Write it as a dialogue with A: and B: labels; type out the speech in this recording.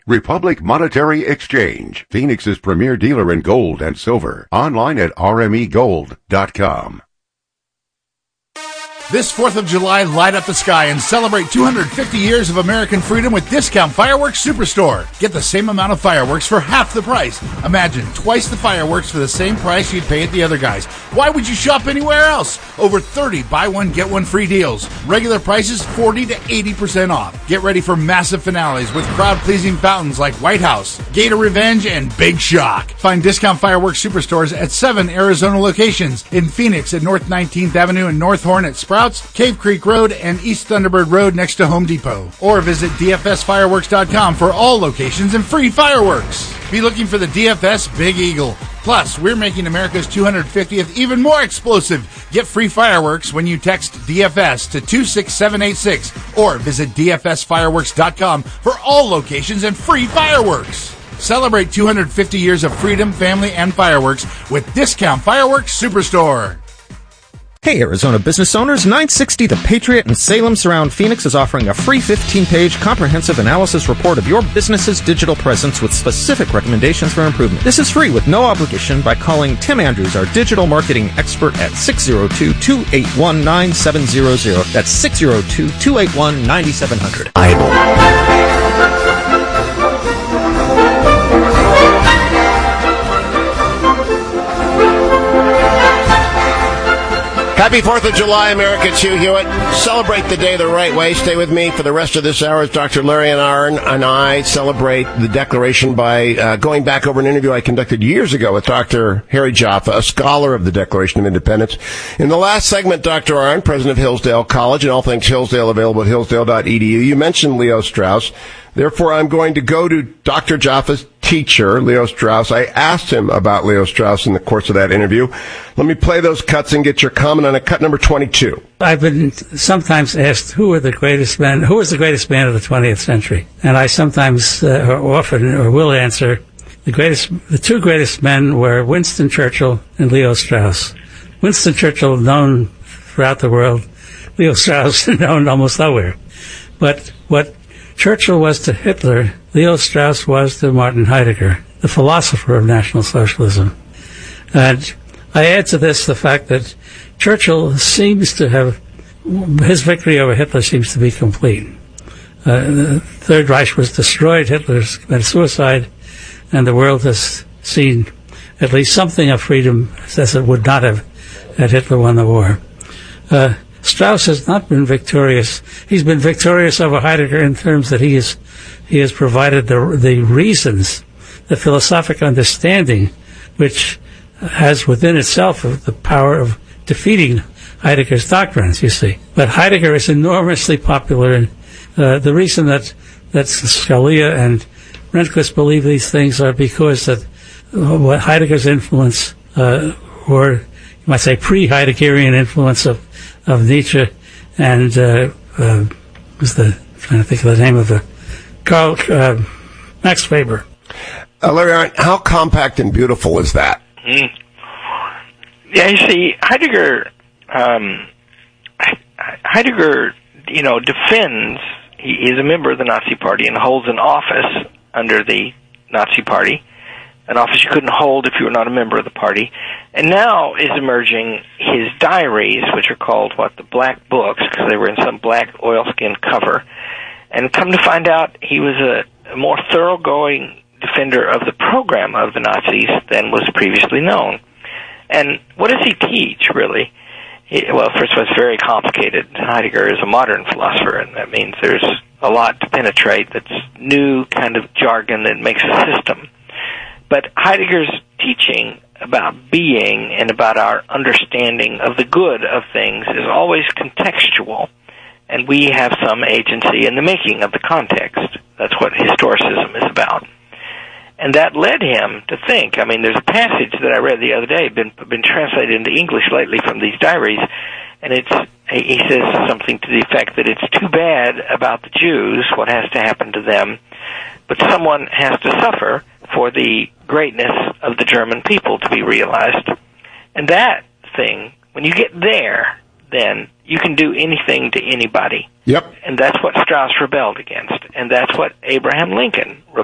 A: Republic Monetary Exchange, Phoenix's premier dealer in gold and silver. Online at rmegold.com.
B: This 4th of July, light up the sky and celebrate 250 years of American freedom with Discount Fireworks Superstore. Get the same amount of fireworks for half the price. Imagine twice the fireworks for the same price you'd pay at the other guys. Why would you shop anywhere else? Over 30 buy one, get one free deals. Regular prices 40 to 80% off. Get ready for massive finales with crowd-pleasing fountains like White House, Gator Revenge, and Big Shock. Find Discount Fireworks Superstores at 7 Arizona locations. In Phoenix at North 19th Avenue and North Horn at Sprouts, Cave Creek Road, and East Thunderbird Road next to Home Depot. Or visit DFSfireworks.com for all locations and free fireworks. Be looking for the DFS Big Eagle. Plus, we're making America's 250th even more explosive. Get free fireworks when you text DFS to 26786 or visit DFSfireworks.com for all locations and free fireworks. Celebrate 250 years of freedom, family, and fireworks with Discount Fireworks Superstore.
C: Hey, Arizona business owners, 960 The Patriot in Salem Surround Phoenix is offering a free 15-page comprehensive analysis report of your business's digital presence with specific recommendations for improvement. This is free with no obligation by calling Tim Andrews, our digital marketing expert, at 602-281-9700. That's 602-281-9700.
D: Happy 4th of July, America. It's Hugh Hewitt. Celebrate the day the right way. Stay with me for the rest of this hour as Dr. Larry and I celebrate the Declaration by going back over an interview I conducted years ago with Dr. Harry Jaffa, a scholar of the Declaration of Independence. In the last segment, Dr. Arnn, president of Hillsdale College, and all things Hillsdale available at hillsdale.edu, you mentioned Leo Strauss. Therefore, I'm going to go to Dr. Jaffa's teacher, Leo Strauss. I asked him about Leo Strauss in the course of that interview. Let me play those cuts and get your comment on it. Cut number 22.
E: I've been sometimes asked who was the greatest man of the 20th century. And I sometimes, or will answer, the two greatest men were Winston Churchill and Leo Strauss. Winston Churchill, known throughout the world. Leo Strauss, known almost nowhere. But what Churchill was to Hitler, Leo Strauss was to Martin Heidegger, the philosopher of National Socialism. And I add to this the fact that Churchill seems to have, his victory over Hitler seems to be complete. The Third Reich was destroyed, Hitler committed suicide, and the world has seen at least something of freedom as it would not have had Hitler won the war. Strauss has not been victorious. He's been victorious over Heidegger in terms that he has provided the reasons, the philosophic understanding, which has within itself the power of defeating Heidegger's doctrines, you see. But Heidegger is enormously popular, and the reason that Scalia and Rehnquist believe these things are because that what Heidegger's influence, or you might say pre-Heideggerian influence of Nietzsche and trying to think of the name of Max Weber.
D: Larry, how compact and beautiful is that?
F: Yeah, you see, Heidegger, defends. He is a member of the Nazi Party and holds an office under the Nazi Party, an office you couldn't hold if you were not a member of the party. And now is emerging his diaries, which are called, the Black Books, because they were in some black oilskin cover. And come to find out, he was a more thoroughgoing defender of the program of the Nazis than was previously known. And what does he teach, really? First of all, it's very complicated. Heidegger is a modern philosopher, and that means there's a lot to penetrate that's new kind of jargon that makes a system. But Heidegger's teaching about being and about our understanding of the good of things is always contextual, and we have some agency in the making of the context. That's what historicism is about. And that led him to think, there's a passage that I read the other day, been translated into English lately from these diaries, and he says something to the effect that it's too bad about the Jews, what has to happen to them, but someone has to suffer for the greatness of the German people to be realized. And that thing, when you get there, then you can do anything to anybody.
D: Yep.
F: And that's what Strauss rebelled against, and that's what Abraham Lincoln